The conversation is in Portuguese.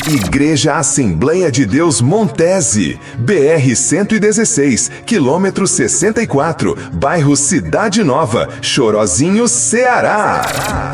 Igreja Assembleia de Deus Montese, BR-116, quilômetro 64, bairro Cidade Nova, Chorozinho, Ceará.